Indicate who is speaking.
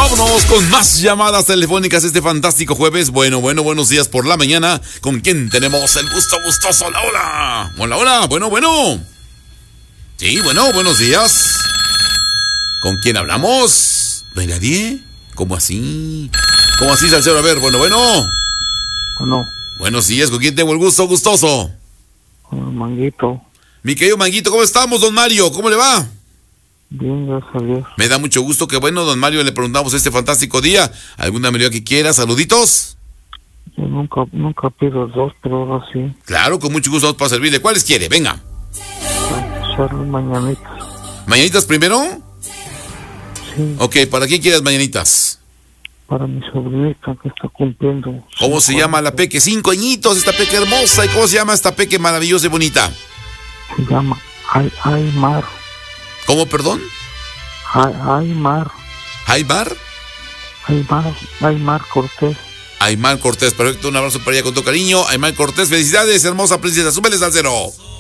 Speaker 1: Vámonos con más llamadas telefónicas este fantástico jueves. Bueno, buenos días por la mañana. ¿Con quién tenemos el gusto gustoso? Hola, hola. Hola, hola. Bueno. Sí, buenos días. ¿Con quién hablamos? ¿No hay nadie? ¿Cómo así? ¿Cómo así, salsero? A ver, bueno.
Speaker 2: Bueno,
Speaker 1: Buenos días. ¿Con quién tengo el gusto gustoso?
Speaker 2: Manguito.
Speaker 1: Mi querido Manguito, ¿cómo estamos, don Mario? ¿Cómo le va?
Speaker 2: Bien, gracias a Dios.
Speaker 1: Me da mucho gusto que, bueno, don Mario, le preguntamos este fantástico día. ¿Alguna melodía que quiera? ¿Saluditos?
Speaker 2: Yo nunca pido dos, pero ahora sí.
Speaker 1: Claro, con mucho gusto para servirle. ¿Cuáles quiere? Venga.
Speaker 2: Echarle mañanitas.
Speaker 1: ¿Mañanitas primero?
Speaker 2: Sí,
Speaker 1: Ok, ¿para quién quieres mañanitas?
Speaker 2: para mi sobrinita que está cumpliendo.
Speaker 1: ¿Cómo se llama la peque? 5 añitos, esta peque hermosa. ¿Y cómo se llama esta peque maravillosa y bonita?
Speaker 2: Se llama Aymar.
Speaker 1: ¿Cómo, perdón?
Speaker 2: Aymar.
Speaker 1: ¿Aymar?
Speaker 2: Aymar Cortés.
Speaker 1: Aymar Cortés, perfecto. Un abrazo para ella con todo cariño. Aymar Cortés, felicidades, hermosa princesa. Súbele, salsero.